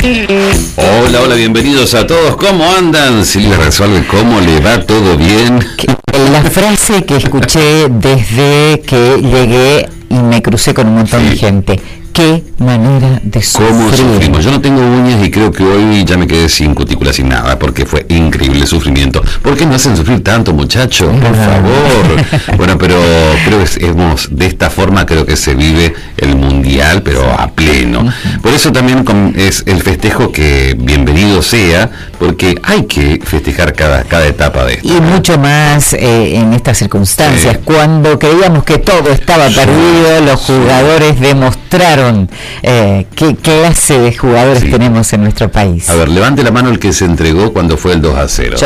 Hola, hola, bienvenidos a todos. ¿Cómo andan? Silvia Resuelve, ¿cómo le va? ¿Todo bien? La frase que escuché desde que llegué y me crucé con un montón de gente. Qué manera de sufrir. ¿Cómo sufrimos? Yo no tengo uñas y creo que hoy ya me quedé sin cutícula, sin nada, porque fue increíble el sufrimiento. ¿Por qué no hacen sufrir tanto, muchachos? Por favor. Bueno, pero creo que de esta forma creo que se vive el mundial, pero a pleno. Por eso también es el festejo que bienvenido sea, porque hay que festejar cada etapa de esto. Y mucho más en estas circunstancias, cuando creíamos que todo estaba perdido, los jugadores demostraron qué clase de jugadores tenemos en nuestro país. A ver, levante la mano el que se entregó cuando fue el 2-0.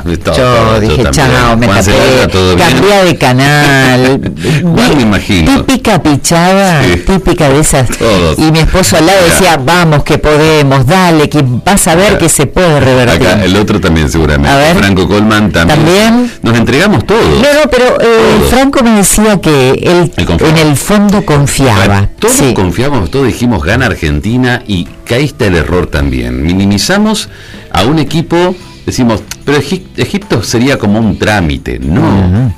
Yo dije, chao, me tapé, cambié de canal. Me imagino. Típica pichada, típica de esas. Todos. Y mi esposo al lado decía, vamos que podemos, dale, que vas a ver que se puede revertir. Acá el otro también seguramente. A ver, Franco Colman también. Nos entregamos todos. No, pero Franco me decía que él en el fondo confiaba. Todos confiamos, todos dijimos gana Argentina, y que ahí está el error también. Minimizamos a un equipo, decimos, pero Egipto sería como un trámite. No,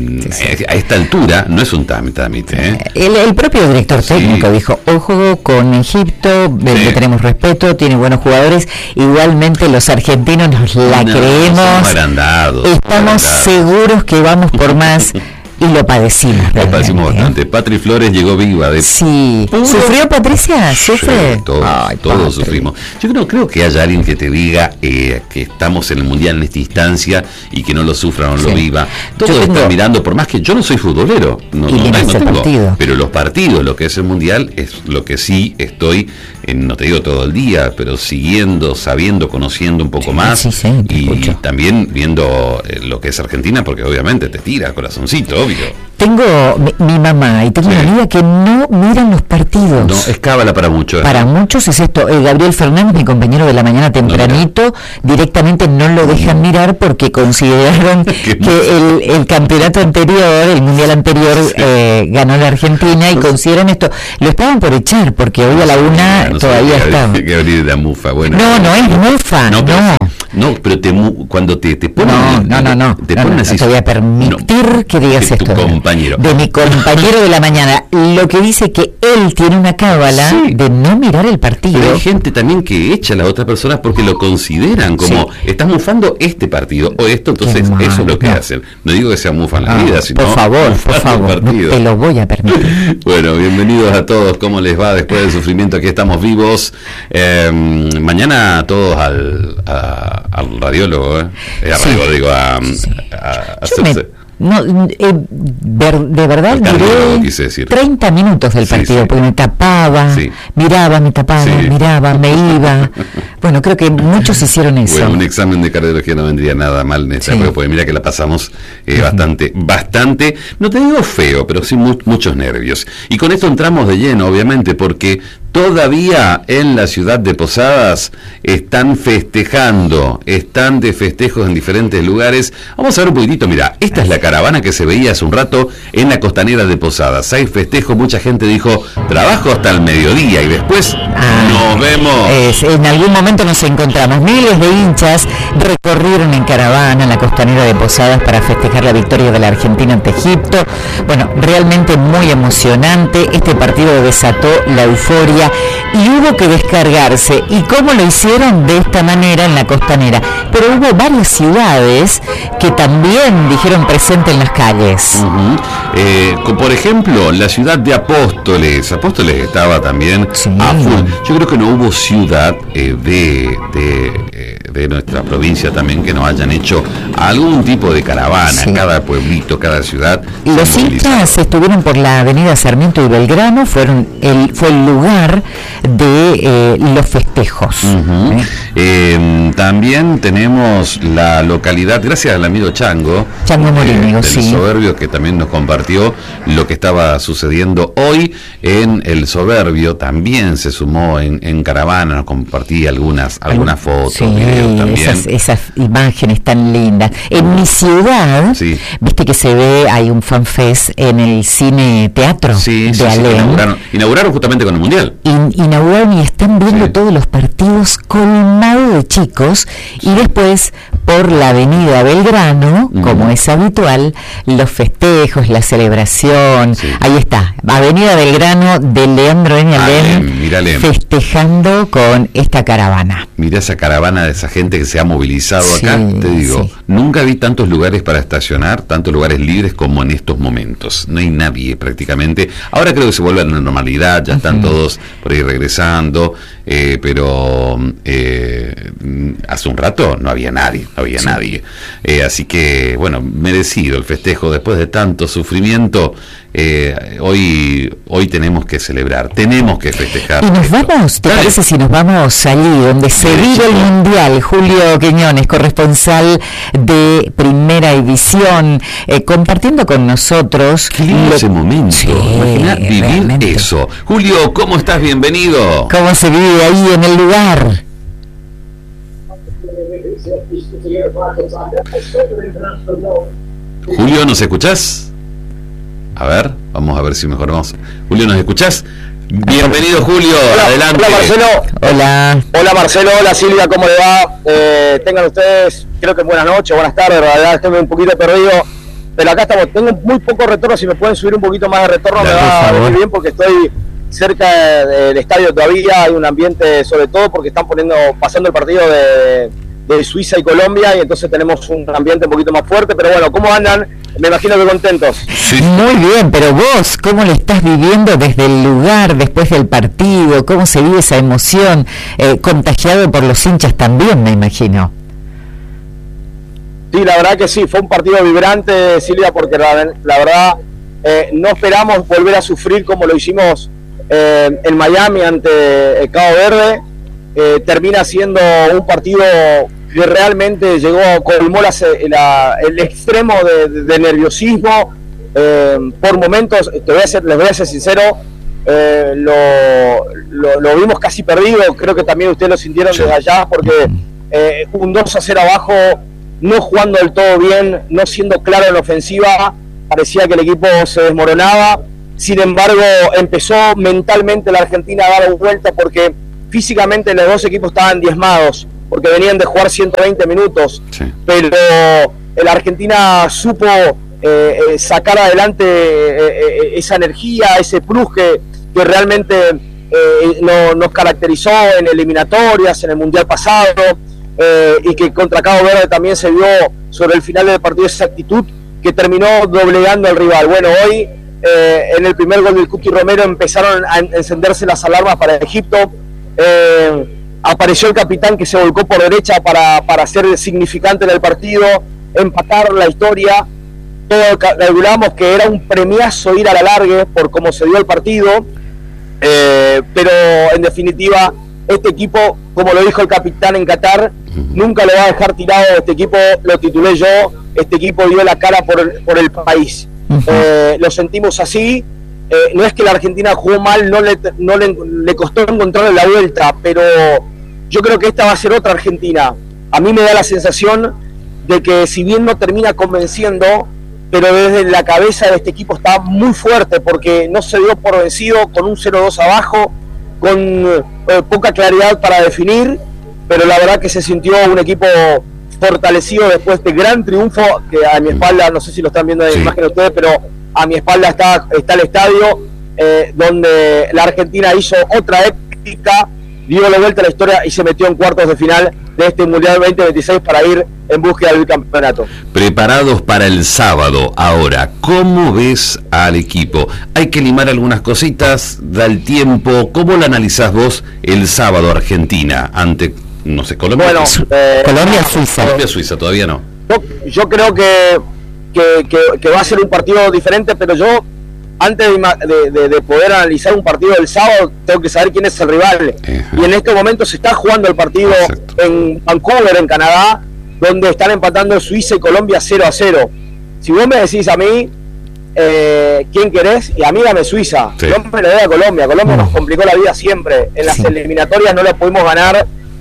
a esta altura no es un trámite. El propio director técnico dijo, ojo con Egipto, le tenemos respeto, tiene buenos jugadores, igualmente los argentinos nos la creemos, estamos seguros que vamos por más. Y lo padecimos. Lo padecimos bastante. Patri Flores llegó viva. Sí. ¿Sufrió Patricia? ¿Sufre? Sí, todos sufrimos. Yo no creo que haya alguien que te diga que estamos en el Mundial en esta instancia y que no lo sufra o no lo viva. Todos están mirando, por más que yo no soy futbolero. No tengo, pero los partidos, lo que es el Mundial, es lo que sí estoy, no te digo todo el día, pero siguiendo, sabiendo, conociendo un poco más. Y también viendo lo que es Argentina, porque obviamente te tira corazoncito, obvio. Tengo mi mamá y tengo una amiga que no miran los partidos. No, es cábala para muchos. Para muchos es esto. Gabriel Fernández, mi compañero de la mañana tempranito, directamente no lo dejan mirar porque consideraron que el campeonato anterior, el mundial anterior, ganó la Argentina y consideran esto. Lo estaban por echar porque hoy a la 1 todavía está. Que abrir la mufa, bueno. No es mufa, no, pero cuando te ponen... No te voy a permitir que digas esto. Compañero. De mi compañero de la mañana, lo que dice que él tiene una cábala de no mirar el partido. Pero hay gente también que echa a las otras personas porque lo consideran como estás mufando este partido o esto, entonces eso es lo que hacen. No digo que sea mufa en la vida, sino por favor, no te lo voy a permitir. Bueno, bienvenidos a todos. ¿Cómo les va después del sufrimiento? Aquí estamos vivos. Mañana todos al radiólogo, de verdad duré 30 minutos del partido, porque me tapaba, me tapaba, me iba. Bueno, creo que muchos hicieron eso. Bueno, un examen de cardiología no vendría nada mal en esta época, porque mira que la pasamos bastante, no te digo feo, pero sí muchos nervios. Y con esto entramos de lleno, obviamente, porque todavía en la ciudad de Posadas están festejando, están de festejos en diferentes lugares. Vamos a ver un poquitito, mira, esta es la caravana que se veía hace un rato en la costanera de Posadas. Hay festejo, mucha gente dijo, trabajo hasta el mediodía y después nos vemos. En algún momento nos encontramos. Miles de hinchas recorrieron en caravana la costanera de Posadas para festejar la victoria de la Argentina ante Egipto. Bueno, realmente muy emocionante. Este partido desató la euforia y hubo que descargarse. ¿Y cómo lo hicieron? De esta manera en la costanera. Pero hubo varias ciudades que también dijeron presente en las calles. Por ejemplo, la ciudad de Apóstoles estaba también a full. Yo creo que no hubo ciudad de nuestra provincia también que no hayan hecho algún tipo de caravana, cada pueblito, cada ciudad. Los hinchas estuvieron por la avenida Sarmiento y Belgrano, fue el lugar de los festejos. También tenemos la localidad, gracias al amigo Chango Morínigo, del Soberbio, que también nos compartió lo que estaba sucediendo hoy en el Soberbio. También se sumó en caravana, nos compartía algunas fotos, videos. videos también. Esas imágenes tan lindas. En mi ciudad, viste que se ve, hay un fanfest en el cine teatro de Alem. Inauguraron justamente con el Mundial. Inauguraron y están viendo todos los partidos colmados de chicos, y después por la avenida Belgrano, como es habitual, los festejos, la celebración. Ahí está, avenida Belgrano de Leandro N. Alem, festejando con esta caravana. Mirá esa caravana de esa gente que se ha movilizado acá, te digo, nunca vi tantos lugares para estacionar, tantos lugares libres como en estos momentos. No hay nadie prácticamente. Ahora creo que se vuelve a la normalidad, ya están todos por ahí regresando, pero hace un rato no había nadie, nadie. Así que, bueno, merecido el festejo después de tanto sufrimiento. Hoy tenemos que celebrar, tenemos que festejar. Y nos vamos, ¿te parece si nos vamos allí donde se vive el Mundial? Julio Quiñones, corresponsal de Primera Edición, compartiendo con nosotros. Qué lindo ese momento, imagina vivir realmente eso. Julio, ¿cómo estás? Bienvenido. ¿Cómo se vive ahí en el lugar? Julio, ¿nos escuchás? A ver, vamos a ver si mejoramos. Julio, ¿nos escuchás? Bienvenido, Julio. Hola, adelante. Hola, Marcelo. Hola Marcelo, hola Silvia, ¿cómo le va? Tengan ustedes, creo que buenas noches, buenas tardes, la verdad estoy un poquito perdido, pero acá estamos. Tengo muy poco retorno, si me pueden subir un poquito más de retorno me va a venir bien, porque estoy cerca del estadio todavía, hay un ambiente, sobre todo porque están pasando el partido de Suiza y Colombia, y entonces tenemos un ambiente un poquito más fuerte, pero bueno, ¿cómo andan? Me imagino que contentos. Muy bien, pero vos, ¿cómo lo estás viviendo desde el lugar, después del partido? ¿Cómo se vive esa emoción? Contagiado por los hinchas también, me imagino. Sí, la verdad que sí, fue un partido vibrante, Silvia, porque la verdad no esperamos volver a sufrir como lo hicimos en Miami ante Cabo Verde. Termina siendo un partido que realmente colmó el extremo de nerviosismo. Por momentos, les voy a ser sincero, lo vimos casi perdido. Creo que también ustedes lo sintieron desde allá, porque un 2-0 abajo, no jugando del todo bien, no siendo claro en la ofensiva, parecía que el equipo se desmoronaba. Sin embargo, empezó mentalmente la Argentina a dar vuelta, porque físicamente los dos equipos estaban diezmados, porque venían de jugar 120 minutos, pero la Argentina supo sacar adelante esa energía, ese plus que realmente nos caracterizó en eliminatorias, en el Mundial pasado, y que contra Cabo Verde también se vio sobre el final del partido esa actitud que terminó doblegando al rival. Bueno, hoy en el primer gol del Cuti Romero empezaron a encenderse las alarmas para Egipto. Apareció el capitán que se volcó por derecha para ser significante en el partido, empatar la historia. Todos calculamos que era un premiazo ir a la largue por cómo se dio el partido, pero en definitiva este equipo, como lo dijo el capitán en Qatar, nunca lo va a dejar tirado. Este equipo lo titulé yo, este equipo dio la cara por el país. Lo sentimos así. No es que la Argentina jugó mal, no le costó encontrarle la vuelta, pero yo creo que esta va a ser otra Argentina. A mí me da la sensación de que, si bien no termina convenciendo, pero desde la cabeza de este equipo está muy fuerte, porque no se dio por vencido con un 0-2 abajo, con poca claridad para definir, pero la verdad que se sintió un equipo fortalecido después de este gran triunfo, que a mi espalda, no sé si lo están viendo en la imagen ustedes, pero a mi espalda está el estadio, donde la Argentina hizo otra épica, dio la vuelta a la historia y se metió en cuartos de final de este Mundial 2026 para ir en búsqueda del campeonato. Preparados para el sábado. Ahora, ¿cómo ves al equipo? Hay que limar algunas cositas, da el tiempo. ¿Cómo lo analizás vos el sábado, Argentina, ante, no sé, Colombia? Bueno, Colombia-Suiza. Colombia-Suiza, todavía no. Yo creo que va a ser un partido diferente, pero yo, antes de poder analizar un partido del sábado, tengo que saber quién es el rival. Y en este momento se está jugando el partido en Vancouver, en Canadá, donde están empatando Suiza y Colombia 0-0. Si vos me decís a mí quién querés, y a mí dame Suiza, no me lo doy a Colombia. Colombia nos complicó la vida siempre. En las eliminatorias no la pudimos ganar,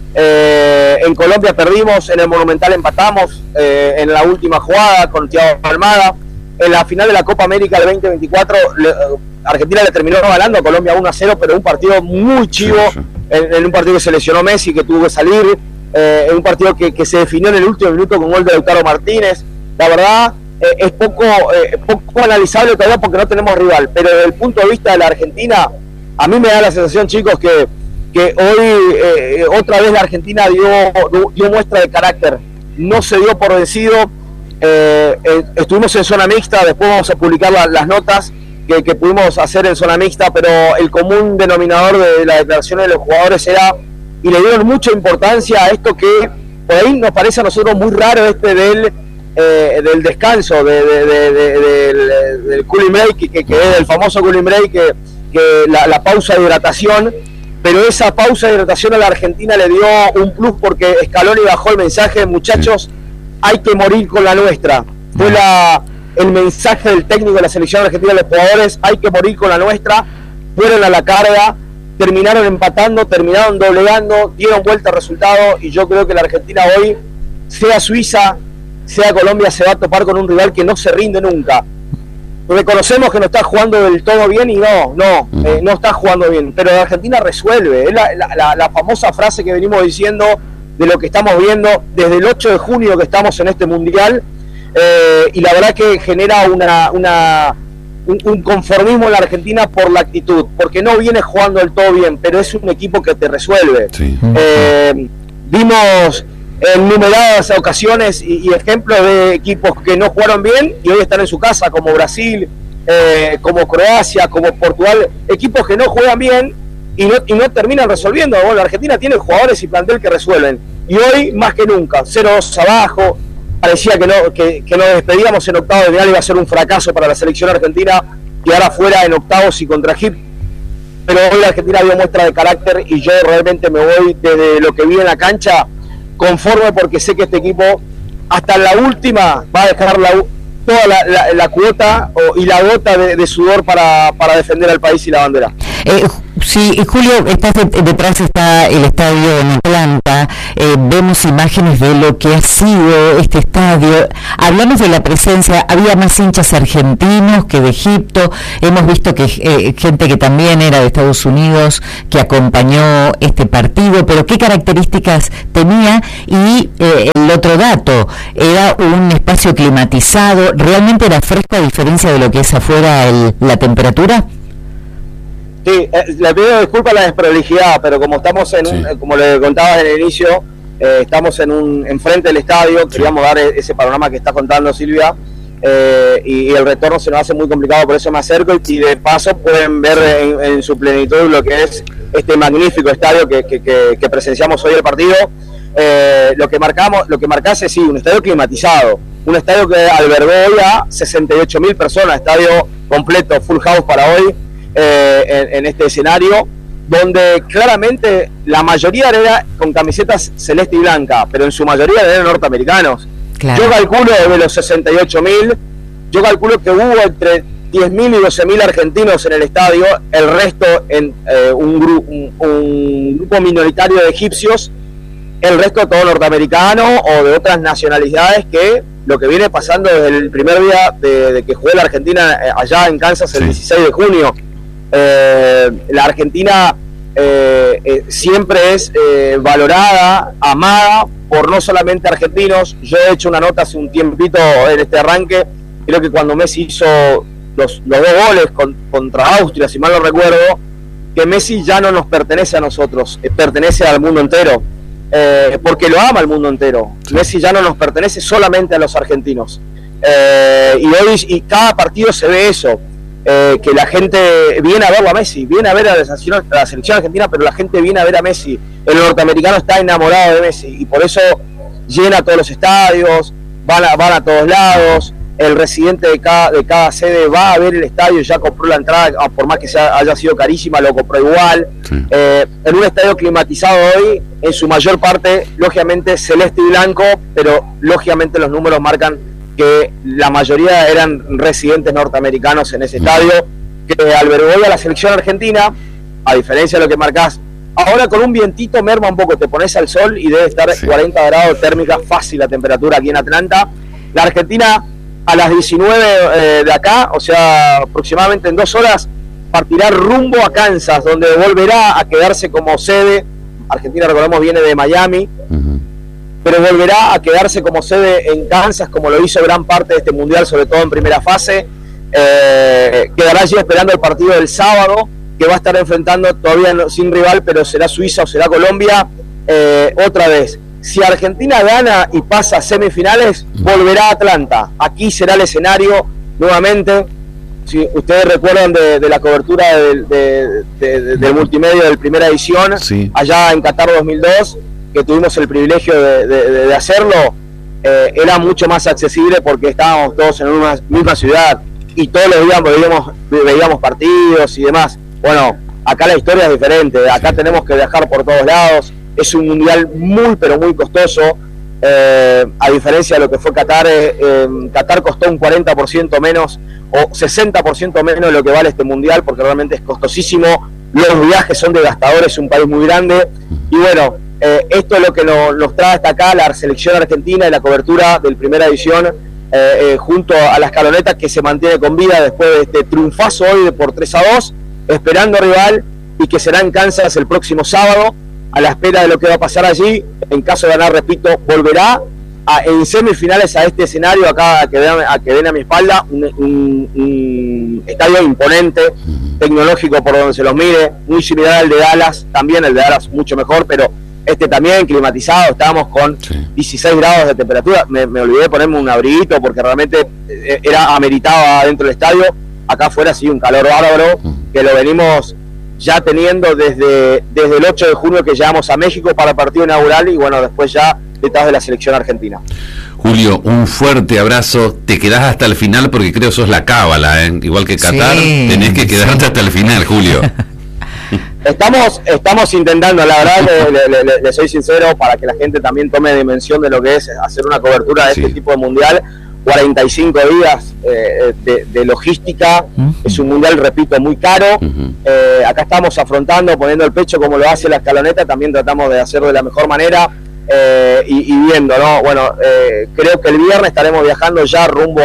En Colombia perdimos, en el Monumental empatamos en la última jugada con Thiago Almada. En la final de la Copa América del 2024, Argentina le terminó ganando a Colombia 1-0, pero un partido muy chivo, en un partido que se lesionó Messi, que tuvo que salir, en un partido que se definió en el último minuto con gol de Lautaro Martínez. La verdad, es poco analizable todavía porque no tenemos rival, pero desde el punto de vista de la Argentina, a mí me da la sensación, chicos, que hoy otra vez la Argentina dio muestra de carácter, no se dio por vencido. Estuvimos en zona mixta, después vamos a publicar las notas que pudimos hacer en zona mixta, pero el común denominador de las declaraciones de los jugadores era, y le dieron mucha importancia a esto que por ahí nos parece a nosotros muy raro, del descanso, del cooling break, que es el famoso cooling break, que la pausa de hidratación, pero esa pausa de hidratación a la Argentina le dio un plus porque Scaloni bajó el mensaje, muchachos, hay que morir con la nuestra. Fue el mensaje del técnico de la selección argentina de los jugadores, hay que morir con la nuestra. Fueron a la carga, terminaron empatando, terminaron doblegando, dieron vuelta al resultado, y yo creo que la Argentina hoy, sea Suiza, sea Colombia, se va a topar con un rival que no se rinde nunca. Reconocemos que no está jugando del todo bien y no está jugando bien, pero la Argentina resuelve. Es la famosa frase que venimos diciendo de lo que estamos viendo desde el 8 de junio que estamos en este mundial, y la verdad que genera un conformismo en la Argentina por la actitud, porque no viene jugando del todo bien, pero es un equipo que te resuelve. Sí. Vimos en numeradas ocasiones y ejemplos de equipos que no jugaron bien y hoy están en su casa, como Brasil, como Croacia, como Portugal, equipos que no juegan bien y no terminan resolviendo. Bueno, la Argentina tiene jugadores y plantel que resuelven, y hoy más que nunca, 0-2 abajo, parecía que nos despedíamos en octavos de final, iba a ser un fracaso para la selección argentina, quedar afuera en octavos y contra Egipto, pero hoy la Argentina dio muestra de carácter y yo realmente me voy desde lo que vi en la cancha conforme, porque sé que este equipo hasta la última va a dejar toda la cuota y la gota de sudor para defender al país y la bandera. Sí, Julio, detrás está el estadio en Atlanta, vemos imágenes de lo que ha sido este estadio, hablamos de la presencia, había más hinchas argentinos que de Egipto, hemos visto que gente que también era de Estados Unidos, que acompañó este partido, pero ¿qué características tenía? Y el otro dato, era un espacio climatizado, ¿realmente era fresco a diferencia de lo que es afuera la temperatura? Sí, le pido disculpas la desprolijidad, pero como estamos como le contaba en el inicio, estamos enfrente del estadio, queríamos dar ese panorama que está contando Silvia, y el retorno se nos hace muy complicado, por eso me acerco y de paso pueden ver en su plenitud lo que es este magnífico estadio que presenciamos hoy el partido. Lo que marcase, sí, un estadio climatizado, un estadio que albergó hoy a 68.000 personas, estadio completo, full house para hoy. En este escenario, donde claramente la mayoría era con camisetas celeste y blanca, pero en su mayoría eran norteamericanos. Claro. Yo calculo de los 68.000, yo calculo que hubo entre 10.000 y 12.000 argentinos en el estadio, el resto en un grupo minoritario de egipcios, el resto todo norteamericano o de otras nacionalidades, que lo que viene pasando desde el primer día de que jugué la Argentina allá en Kansas el 16 de junio. La Argentina siempre es valorada, amada por no solamente argentinos. Yo he hecho una nota hace un tiempito en este arranque, creo que cuando Messi hizo los 2 goles contra Austria, si mal no recuerdo, que Messi ya no nos pertenece a nosotros, pertenece al mundo entero, porque lo ama el mundo entero. Messi ya no nos pertenece solamente a los argentinos, y hoy y cada partido se ve eso. Que la gente viene a verlo a Messi, viene a ver a la selección argentina, pero la gente viene a ver a Messi. El norteamericano está enamorado de Messi y por eso llena todos los estadios, van a todos lados. El residente de cada sede va a ver el estadio, ya compró la entrada, por más que haya sido carísima, lo compró igual. Sí. En un estadio climatizado hoy, en su mayor parte, lógicamente celeste y blanco, pero lógicamente los números marcan que la mayoría eran residentes norteamericanos en ese estadio, que albergó a la selección argentina, a diferencia de lo que marcás, Ahora con un vientito merma un poco, te pones al sol y debe estar 40 grados térmica, fácil la temperatura aquí en Atlanta. La Argentina a las 19 de acá, o sea, aproximadamente en 2 horas, partirá rumbo a Kansas, donde volverá a quedarse como sede. Argentina, recordemos, viene de Miami, pero volverá a quedarse como sede en Kansas, como lo hizo gran parte de este mundial, sobre todo en primera fase. Quedará allí esperando el partido del sábado, que va a estar enfrentando todavía sin rival, pero será Suiza o será Colombia. Otra vez, si Argentina gana y pasa a semifinales, volverá a Atlanta. Aquí será el escenario nuevamente. Si ustedes recuerdan de la cobertura del multimedia de primera edición, allá en Qatar 2002, que tuvimos el privilegio de hacerlo, era mucho más accesible porque estábamos todos en una misma ciudad y todos los días veíamos partidos y demás. Bueno, acá la historia es diferente, acá tenemos que viajar por todos lados, es un mundial muy pero muy costoso, a diferencia de lo que fue Qatar. Qatar costó un 40% menos o 60% menos de lo que vale este mundial, porque realmente es costosísimo, los viajes son devastadores, es un país muy grande, y bueno, esto es lo que nos trae hasta acá la selección argentina y la cobertura del primera edición, junto a la escaloneta que se mantiene con vida después de este triunfazo hoy por 3-2, esperando rival, y que será en Kansas el próximo sábado, a la espera de lo que va a pasar allí. En caso de ganar, repito, volverá en semifinales a este escenario, acá que ven a mi espalda, un estadio imponente, tecnológico por donde se los mire, muy similar al de Dallas, también el de Dallas mucho mejor, pero este también climatizado. Estábamos con 16 grados de temperatura, me olvidé de ponerme un abriguito porque realmente ameritaba dentro del estadio. Acá afuera sí un calor bárbaro, que lo venimos ya teniendo desde el 8 de junio que llegamos a México para el partido inaugural, y bueno, después ya detrás de la selección argentina. Julio, un fuerte abrazo. Te quedás hasta el final porque creo sos la cábala, igual que Qatar, tenés que quedarte hasta el final, Julio. Estamos intentando, la verdad, le soy sincero, para que la gente también tome dimensión de lo que es hacer una cobertura de este tipo de mundial. 45 días de logística, es un mundial, repito, muy caro. Acá estamos afrontando, poniendo el pecho como lo hace la escaloneta, también tratamos de hacerlo de la mejor manera, y viendo, ¿no? Bueno, creo que el viernes estaremos viajando ya rumbo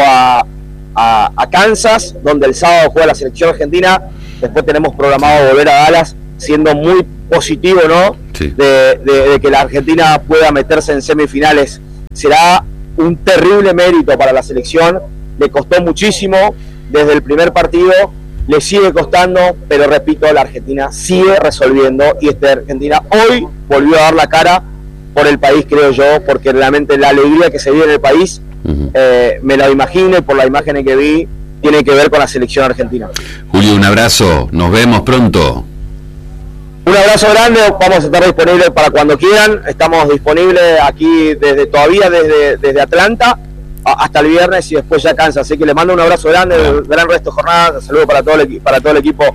a Kansas, donde el sábado juega la selección argentina. Después tenemos programado volver a Dallas, siendo muy positivo, ¿no? De que la Argentina pueda meterse en semifinales. Será un terrible mérito para la selección, le costó muchísimo desde el primer partido, le sigue costando, pero repito, la Argentina sigue resolviendo, y esta Argentina hoy volvió a dar la cara por el país, creo yo, porque realmente la alegría que se vive en el país, me la imagino, y por las imágenes que vi, tiene que ver con la selección argentina. Julio, un abrazo, nos vemos pronto. Un abrazo grande, vamos a estar disponibles para cuando quieran. Estamos disponibles aquí desde Atlanta hasta el viernes, y después ya Kansas. Así que les mando un abrazo grande, gran resto de jornada. Saludos para todo el equipo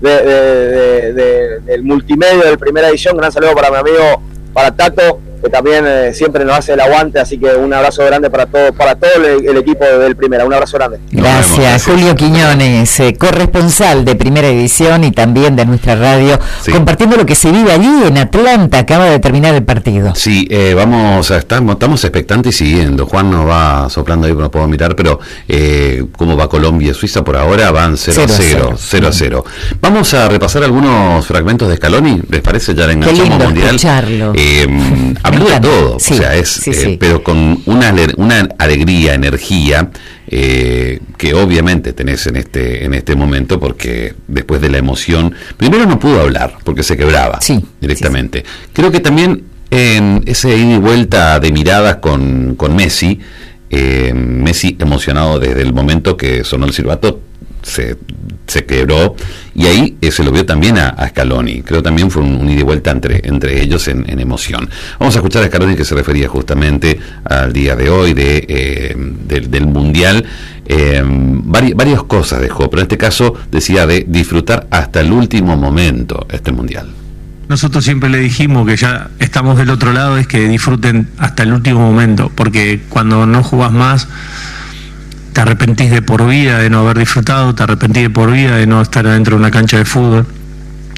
del multimedia del primera edición. Gran saludo para mi amigo, para Tato, que también siempre nos hace el aguante. Así que un abrazo grande para todo el equipo del primera. Un abrazo grande. Gracias, Julio Quiñones, corresponsal de Primera Edición y también de nuestra radio, compartiendo lo que se vive allí en Atlanta. Acaba de terminar el partido. Sí, estamos expectantes y siguiendo. Juan nos va soplando ahí, no puedo mirar, pero cómo va Colombia y Suiza por ahora, van 0-0. Vamos a repasar algunos fragmentos de Scaloni, ¿les parece? Ya le enganchamos mundial. Escucharlo. Habló de todo, o sea, pero con una alegría, energía, que obviamente tenés en este momento, porque después de la emoción, primero no pudo hablar porque se quebraba directamente. Creo que también en ese ida y vuelta de miradas con Messi, Messi emocionado desde el momento que sonó el silbato, se quebró, y ahí se lo vio también a Scaloni. Creo también fue un ida y vuelta entre ellos en emoción. Vamos a escuchar a Scaloni, que se refería justamente al día de hoy del Mundial. Varias cosas dejó, pero en este caso decía de disfrutar hasta el último momento este Mundial. Nosotros siempre le dijimos que ya estamos del otro lado, es que disfruten hasta el último momento, porque cuando no jugás más te arrepentís de por vida de no haber disfrutado, te arrepentís de por vida de no estar adentro de una cancha de fútbol.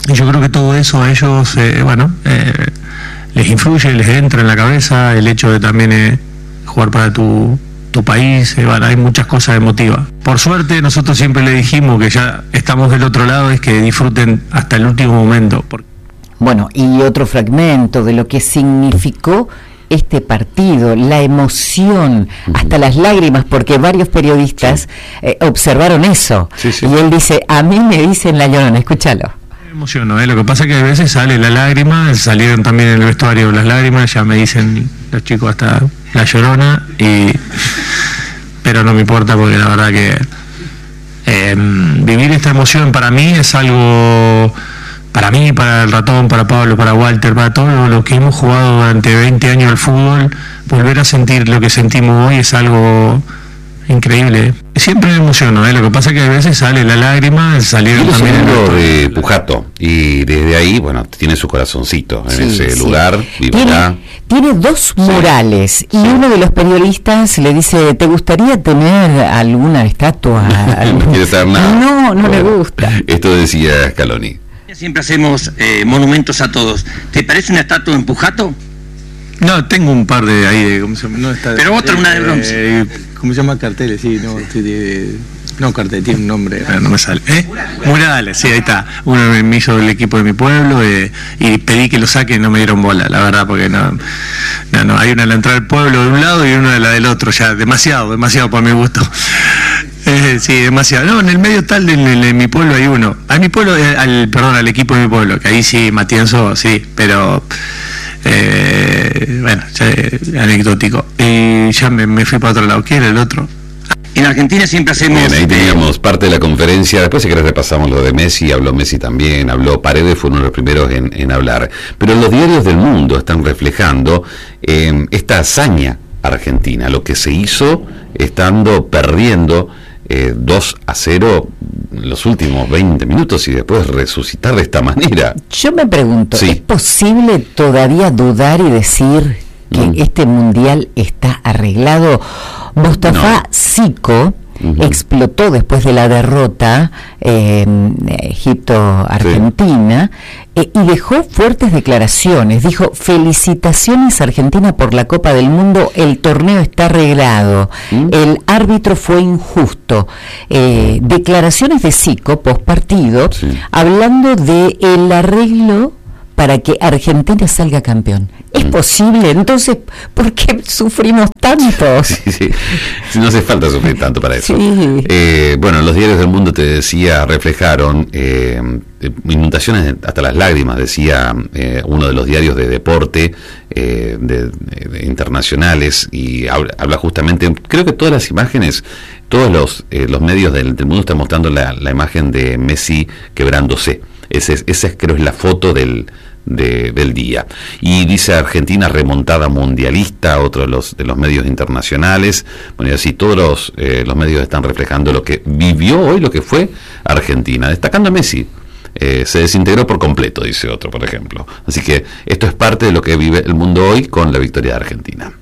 Y yo creo que todo eso a ellos, les influye, les entra en la cabeza el hecho de también jugar para tu país. Hay muchas cosas emotivas. Por suerte, nosotros siempre le dijimos que ya estamos del otro lado, es que disfruten hasta el último momento. Bueno, y otro fragmento de lo que significó este partido, la emoción, hasta las lágrimas, porque varios periodistas observaron eso. Sí, sí. Y él dice, a mí me dicen la Llorona, escúchalo. Me emociono, lo que pasa es que a veces sale la lágrima, salieron también en el vestuario las lágrimas, ya me dicen los chicos hasta la Llorona, pero no me importa porque la verdad que vivir esta emoción para mí es algo... Para mí, para el Ratón, para Pablo, para Walter, para todos los que hemos jugado durante 20 años al fútbol, volver a sentir lo que sentimos hoy es algo increíble. Siempre me emociono, lo que pasa es que a veces sale la lágrima, salieron también de Pujato, y desde ahí, bueno, tiene su corazoncito en ese lugar. Tiene dos murales, y uno de los periodistas le dice, ¿te gustaría tener alguna estatua? No quiere saber nada. No le gusta. Esto decía Scaloni. Siempre hacemos monumentos a todos. ¿Te parece una estatua en Pujato? No, tengo un par de ahí, ¿cómo se llama? No, está, pero otra, una de bronce. ¿Cómo se llama? Carteles, sí, no, cartel, tiene un nombre, no me sale. Murales, sí, ahí está. Uno me hizo el equipo de mi pueblo y pedí que lo saquen y no me dieron bola, la verdad, porque no, hay una a la entrada del pueblo de un lado y una de la del otro, ya, demasiado para mi gusto. Sí, demasiado. No, en el medio tal de mi pueblo hay uno. A mi pueblo, al equipo de mi pueblo, que ahí sí, Matienzo, sí, pero ya, anecdótico. Y ya me fui para otro lado. ¿Quién era el otro? En Argentina siempre hacemos... Bien, ahí teníamos parte de la conferencia. Después, si querés, repasamos lo de Messi. Habló Messi también, habló Paredes, fue uno de los primeros en hablar. Pero los diarios del mundo están reflejando esta hazaña argentina, lo que se hizo estando perdiendo 2-0 los últimos 20 minutos y después resucitar de esta manera. Yo me pregunto, ¿es posible todavía dudar y decir que este mundial está arreglado? Mostafa Zico explotó después de la derrota Egipto-Argentina y dejó fuertes declaraciones. Dijo, felicitaciones Argentina por la Copa del Mundo, el torneo está arreglado, el árbitro fue injusto. Declaraciones de Zico post partido, hablando de el arreglo para que Argentina salga campeón. ¿Es posible? Entonces, ¿por qué sufrimos tanto? Sí. No hace falta sufrir tanto para eso. Sí. Bueno, los diarios del mundo, te decía, reflejaron inundaciones hasta las lágrimas, decía uno de los diarios de deporte de internacionales, y habla justamente, creo que todas las imágenes, todos los medios del mundo están mostrando la imagen de Messi quebrándose. Esa creo es la foto del día. Y dice Argentina remontada mundialista, otro de los medios internacionales. Bueno, y así todos los medios están reflejando lo que vivió hoy, lo que fue Argentina, destacando a Messi. Se desintegró por completo, dice otro, por ejemplo. Así que esto es parte de lo que vive el mundo hoy con la victoria de Argentina.